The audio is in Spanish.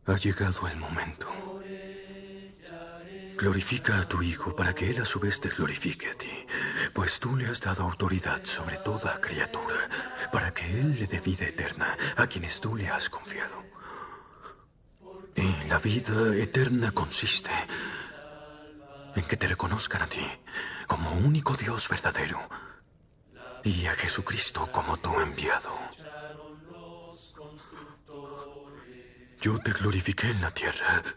Ha llegado el momento. Glorifica a tu Hijo para que Él a su vez te glorifique a ti, pues tú le has dado autoridad sobre toda criatura, para que Él le dé vida eterna a quienes tú le has confiado. Y la vida eterna consiste en que te reconozcan a ti como único Dios verdadero y a Jesucristo como tu enviado. Yo te glorifiqué en la tierra